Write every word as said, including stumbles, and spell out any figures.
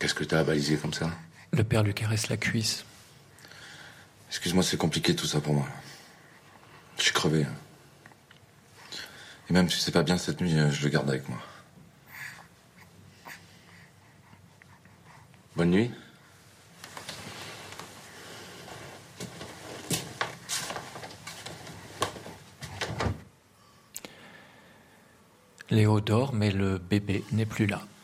Qu'est-ce que t'as à baliser comme ça? Le père lui caresse la cuisse. Excuse-moi, c'est compliqué tout ça pour moi. Je suis crevé. Hein. Et même si c'est pas bien cette nuit, je le garde avec moi. Bonne nuit. Léo dort, mais le bébé n'est plus là.